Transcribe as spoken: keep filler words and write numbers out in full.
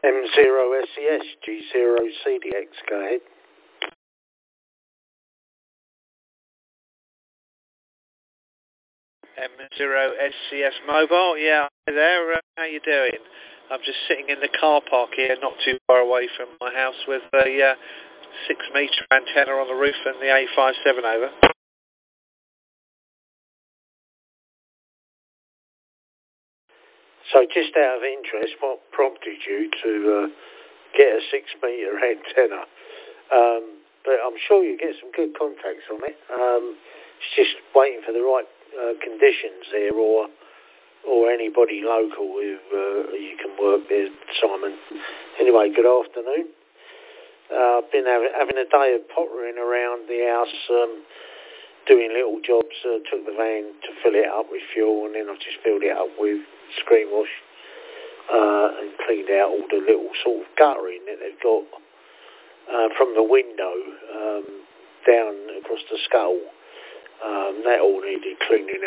M zero S E S, G zero C D X, go ahead. M zero S C S Mobile, yeah, hi there, uh, how you doing? I'm just sitting in the car park here, not too far away from my house, with a uh, six metre antenna on the roof and the A fifty-seven over. So just out of interest, what prompted you to uh, get a six metre antenna? Um, but I'm sure you get some good contacts on it. Um, it's just waiting for the right uh, conditions there, or or anybody local who uh, you can work with, Simon. Anyway, good afternoon. Uh, I've been having, having a day of pottering around the house, um, doing little jobs. Uh, took the van to fill it up with fuel, and then I've just filled it up with screen wash uh, and cleaned out all the little sort of guttering that they've got uh, from the window um, down across the skull. Um, that all needed cleaning